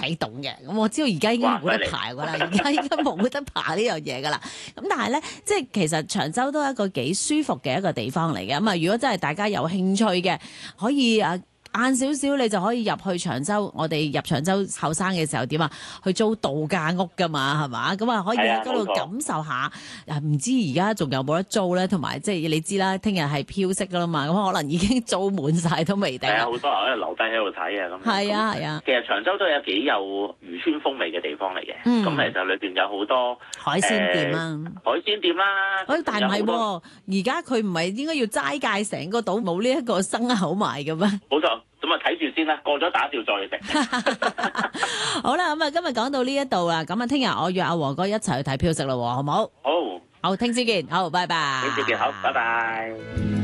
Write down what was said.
凍嘅。咁我知道而家已經冇得爬噶啦，而家應該冇得爬呢樣嘢噶啦。咁但係咧，即係其實長洲都係一個幾舒服嘅一個地方嚟嘅。咁啊，如果真係大家有興趣嘅，可以晏少少你就可以入去長洲。我哋入長洲後生嘅時候點啊？去租度假屋噶嘛，係嘛？咁啊可以喺嗰度感受下。唔知而家仲有冇得租咧？同埋即係你知啦，聽日係飄色噶啦嘛，咁可能已經租滿晒都未定。 係啊，好多人喺度留低喺度睇啊咁。 係啊係啊。 其實長洲都有幾有漁村風味嘅地方嚟嘅。咁其實裏邊有好多海鮮店啊， 海鮮店啦。 但係唔係喎，而家佢唔係應該要齋戒成個島冇呢一個生口賣嘅咩？ 冇錯。咁啊睇住先啦，過咗打釣再食。 好啦，咁啊今日講到呢一度啦，咁啊聽日我約阿和哥一齊去睇飄色咯，好唔好？ 好， 好，聽朝見，好，拜拜。 聽朝見，好，拜拜。